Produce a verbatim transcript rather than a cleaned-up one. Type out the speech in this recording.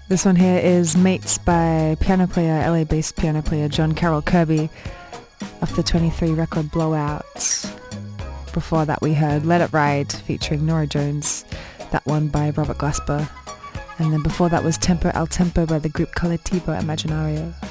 This one here is Mates by piano player, L A-based piano player John Carroll Kirby off the twenty-three record Blowout. Before that we heard Let It Ride featuring Norah Jones, that one by Robert Glasper. And then before that was Tempo al Tempo by the group Collettivo Imaginario.